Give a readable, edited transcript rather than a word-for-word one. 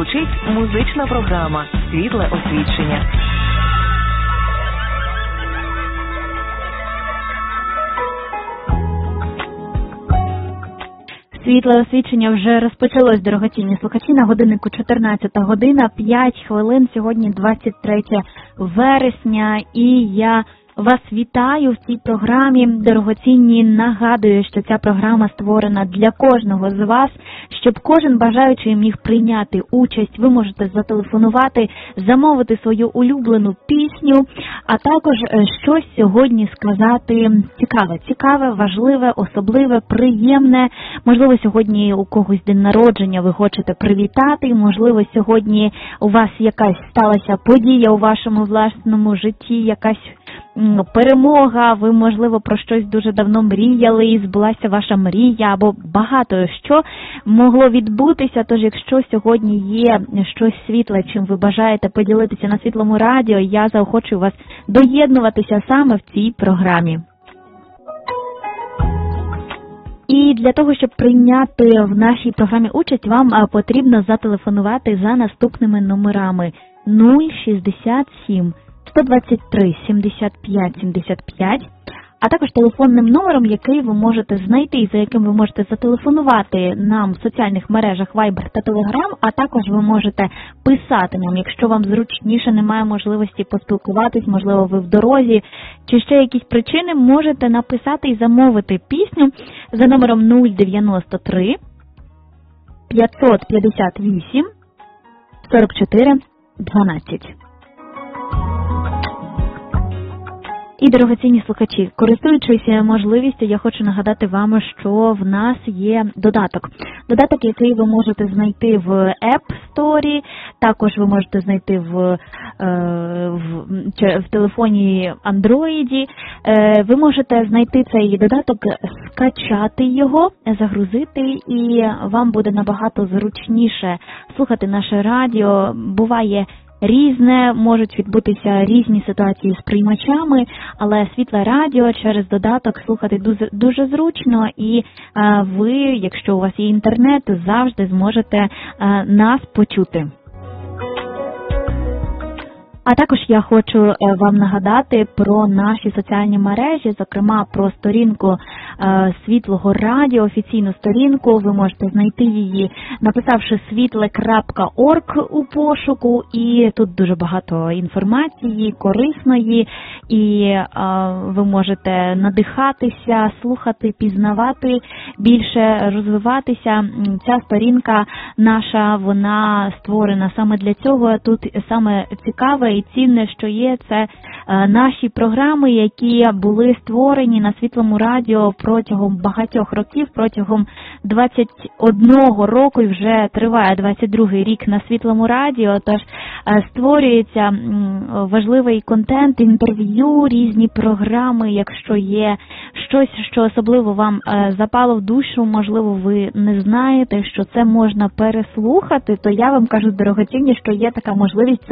звучить музична програма «Світле освічення». Світле освічення вже розпочалось, дорогоцінні слухачі. На годиннику 14 година, 5 хвилин. Сьогодні 23 вересня. І я вас вітаю в цій програмі. Дорогоцінні, нагадую, що ця програма створена для кожного з вас, щоб кожен бажаючий міг прийняти участь. Ви можете зателефонувати, замовити свою улюблену пісню, а також щось сьогодні сказати цікаве, важливе, особливе, приємне. Можливо, сьогодні у когось день народження ви хочете привітати, можливо, сьогодні у вас якась сталася подія у вашому власному житті, якась перемога, ви, можливо, про щось дуже давно мріяли і збулася ваша мрія, або багато що могло відбутися. Тож, якщо сьогодні є щось світле, чим ви бажаєте поділитися на Світлому радіо, я заохочую вас доєднуватися саме в цій програмі. І для того, щоб прийняти в нашій програмі участь, вам потрібно зателефонувати за наступними номерами 067 123 75 75, а також телефонним номером, який ви можете знайти і за яким ви можете зателефонувати нам в соціальних мережах Viber та Telegram, а також ви можете писати нам, якщо вам зручніше, немає можливості поспілкуватись, можливо, ви в дорозі, чи ще якісь причини, можете написати і замовити пісню за номером 093 558 44 12. І, дорогоцінні слухачі, користуючись можливістю, я хочу нагадати вам, що в нас є додаток. Додаток, який ви можете знайти в App Store, також ви можете знайти в телефоні Android. Ви можете знайти цей додаток, скачати його, загрузити, і вам буде набагато зручніше слухати наше радіо. Буває різне, можуть відбутися різні ситуації з приймачами, але Світле радіо через додаток слухати дуже зручно, і ви, якщо у вас є інтернет, завжди зможете нас почути. А також я хочу вам нагадати про наші соціальні мережі, зокрема про сторінку Світлого радіо, офіційну сторінку. Ви можете знайти її, написавши світле.орг у пошуку, і тут дуже багато інформації, корисної, і ви можете надихатися, слухати, пізнавати, більше розвиватися. Ця сторінка наша, вона створена саме для цього. Тут саме цікаве і цінне, що є, це наші програми, які були створені на Світлому радіо протягом багатьох років, протягом 21 року, і вже триває 22-й рік на Світлому радіо, тож створюється важливий контент, інтерв'ю, різні програми, якщо є щось, що особливо вам запало в душу, можливо, ви не знаєте, що це можна переслухати, то я вам кажу, дорогоцінні, що є така можливість